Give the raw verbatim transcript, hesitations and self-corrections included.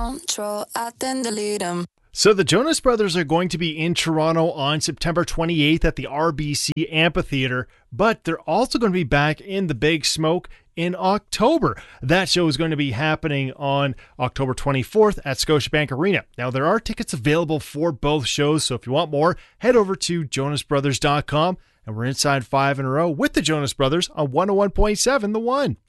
control, I then delete them. So the Jonas Brothers are going to be in Toronto on September twenty-eighth at the R B C Amphitheatre, but they're also going to be back in the Big Smoke in October. That show is going to be happening on October twenty-fourth at Scotiabank Arena. Now, there are tickets available for both shows, so if you want more, head over to jonas brothers dot com, and we're inside five in a row with the Jonas Brothers on one oh one point seven The One.